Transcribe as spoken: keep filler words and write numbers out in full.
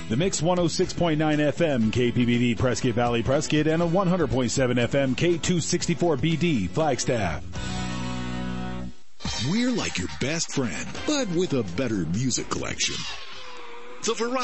The Mix one oh six point nine F M, K P B D, Prescott Valley, Prescott, and a one hundred point seven F M, K two sixty-four B D, Flagstaff. We're like your best friend, but with a better music collection. The Variety